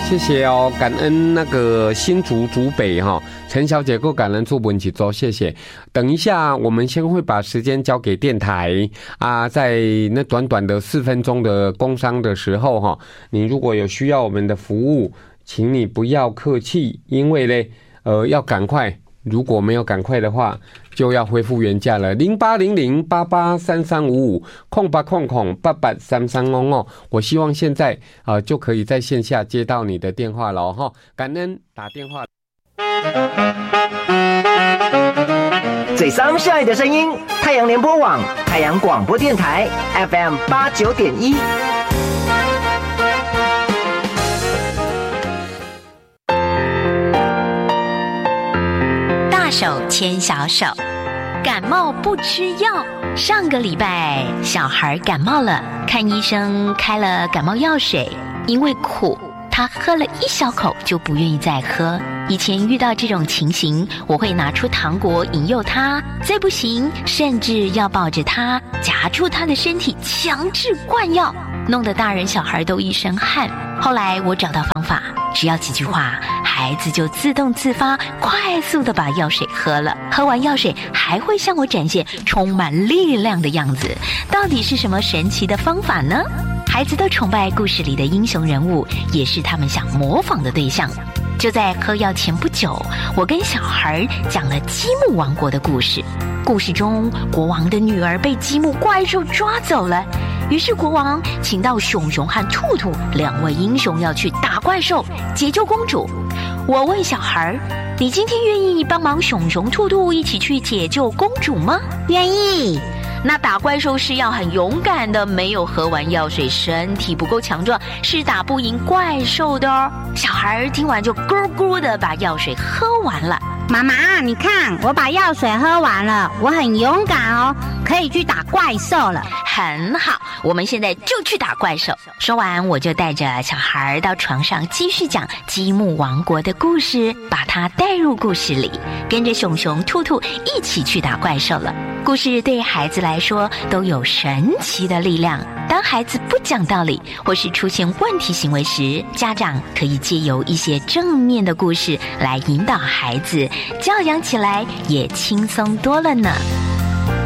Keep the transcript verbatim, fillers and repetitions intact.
谢谢哦，感恩那个新竹竹北哈陈小姐，够感恩做文起周，谢谢。等一下，我们先会把时间交给电台啊，在那短短的四分钟的工商的时候哈，你如果有需要我们的服务，请你不要客气，因为呢，呃，要赶快。如果没有赶快的话，就要恢复原价了。零八零零八八三三五五空八空空八八三三哦哦。我希望现在啊、呃、就可以在线下接到你的电话了哈。感恩打电话。 最伤晒的声音，太阳联播网、太阳广播电台 F M 八九点一。 大手牵小手，感冒不吃药。上个礼拜小孩感冒了，看医生开了感冒药水，因为苦，他喝了一小口就不愿意再喝。以前遇到这种情形，我会拿出糖果引诱他，再不行甚至要抱着他夹住他的身体强制灌药，弄得大人小孩都一身汗。后来我找到方法，只要几句话，孩子就自动自发快速地把药水喝了，喝完药水还会向我展现充满力量的样子。到底是什么神奇的方法呢？孩子都崇拜故事里的英雄人物，也是他们想模仿的对象。就在喝药前不久，我跟小孩讲了积木王国的故事。故事中，国王的女儿被积木怪兽抓走了，于是国王请到熊熊和兔兔两位英雄要去打怪兽，解救公主。我问小孩，你今天愿意帮忙熊熊兔兔一起去解救公主吗？愿意。那打怪兽是要很勇敢的，没有喝完药水，身体不够强壮，是打不赢怪兽的哦。小孩听完就咕咕的把药水喝完了。 妈妈，你看我把药水喝完了，我很勇敢哦，可以去打怪兽了。 很好，我们现在就去打怪兽。说完，我就带着小孩到床上继续讲积木王国的故事，把他带入故事里，跟着熊熊兔兔一起去打怪兽了。故事对孩子来说都有神奇的力量。当孩子不讲道理或是出现问题行为时，家长可以借由一些正面的故事来引导孩子，教养起来也轻松多了呢。